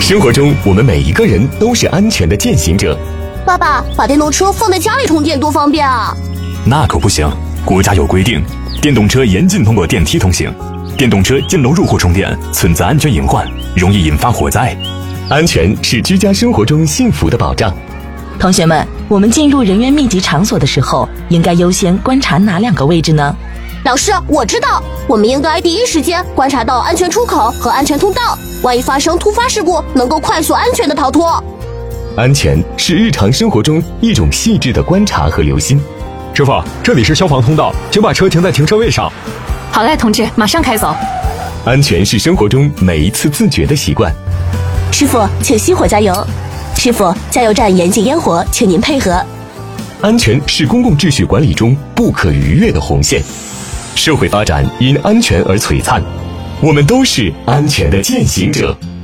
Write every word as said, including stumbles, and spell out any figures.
生活中，我们每一个人都是安全的践行者。 爸爸，把电动车放在家里充电多方便啊！ 那可不行，国家有规定，电动车严禁通过电梯通行。电动车进楼入户充电存在安全隐患，容易引发火灾。 安全是居家生活中幸福的保障。 同学们，我们进入人员密集场所的时候，应该优先观察哪两个位置呢？ 老师，我知道，我们应该第一时间观察到安全出口和安全通道，万一发生突发事故，能够快速安全的逃脱。 安全是日常生活中一种细致的观察和留心。 师傅，这里是消防通道，请把车停在停车位上。 好嘞，同志，马上开走。 安全是生活中每一次自觉的习惯。 师傅，请熄火加油。师傅，加油站严禁烟火，请您配合。 安全是公共秩序管理中不可逾越的红线。社会发展因安全而璀璨，我们都是安全的践行者。